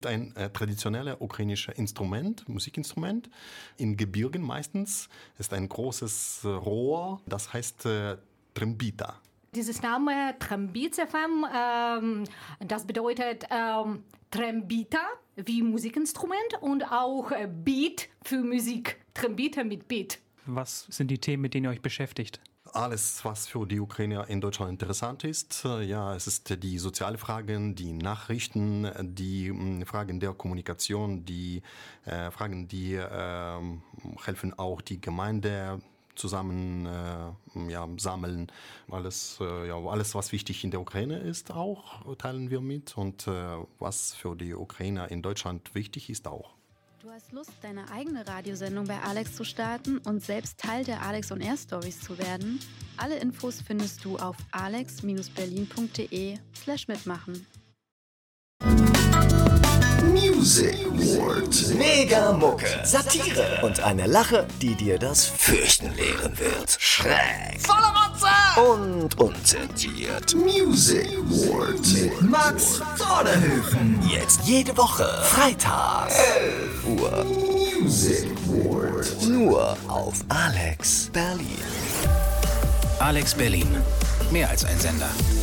Ein traditionelles ukrainisches Instrument, Musikinstrument, in Gebirgen meistens, ist ein großes Rohr, das heißt Trembita. Dieses Name Trembita FM, das bedeutet Trembita wie Musikinstrument und auch Beat für Musik. Trembita mit Beat. Was sind die Themen, mit denen ihr euch beschäftigt? Alles, was für die Ukrainer in Deutschland interessant ist. Ja, es ist die sozialen Fragen, die Nachrichten, die Fragen der Kommunikation, die Fragen, die helfen auch die Gemeinde zusammen sammeln. Alles, was wichtig in der Ukraine ist, auch teilen wir mit. Und was für die Ukrainer in Deutschland wichtig ist, auch. Du hast Lust, deine eigene Radiosendung bei Alex zu starten und selbst Teil der Alex on Air Stories zu werden? Alle Infos findest du auf alex-berlin.de/mitmachen. Music World. Mega Mucke, Satire und eine Lache, die dir das Fürchten lehren wird. Schräg, voller Rotze und unzensiert. Music World mit Max Vorderhöfen. Jetzt jede Woche, Freitag, 11 Uhr. Music World. Nur auf Alex Berlin. Alex Berlin. Mehr als ein Sender.